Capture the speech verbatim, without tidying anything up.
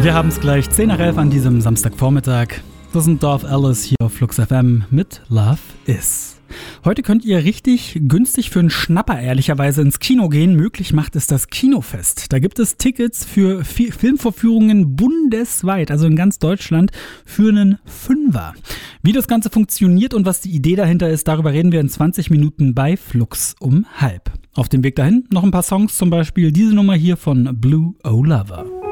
Wir haben es gleich zehn nach elf an diesem Samstagvormittag. Das sind Dorf Alice hier auf Flux F M mit Love Is. Heute könnt ihr richtig günstig für einen Schnapper ehrlicherweise ins Kino gehen. Möglich macht es das Kinofest. Da gibt es Tickets für Fi- Filmvorführungen bundesweit, also in ganz Deutschland, für einen Fünfer. Wie das Ganze funktioniert und was die Idee dahinter ist, darüber reden wir in zwanzig Minuten bei Flux um halb. Auf dem Weg dahin noch ein paar Songs, zum Beispiel diese Nummer hier von Blue O Lover.